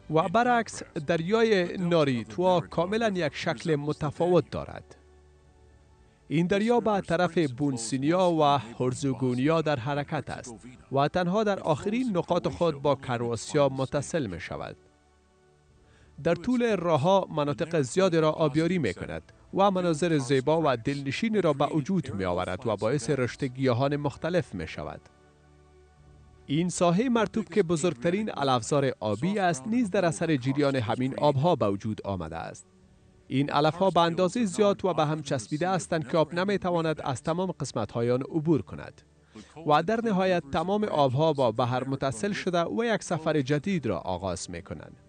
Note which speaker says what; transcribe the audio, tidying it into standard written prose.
Speaker 1: و برعکس دریای ناریتوا کاملا یک شکل متفاوت دارد. این دریا به طرف بونسینیا و هرزگونیا در حرکت است و تنها در آخرین نقاط خود با کرواسیا متصل می شود. در طول راهها مناطق زیادی را آبیاری می کند و مناظر زیبا و دلنشین را به وجود می آورد و باعث رشد گیاهان مختلف می شود. این ساحه مرطوب که بزرگترین علفزار آبی است نیز در اثر جریان همین آبها به وجود آمده است. این علفها به اندازه زیاد و به هم چسبیده هستند که آب نمی تواند از تمام قسمت‌های آن عبور کند و در نهایت تمام آبها با بحر متصل شده و یک سفر جدید را آغاز می کنند.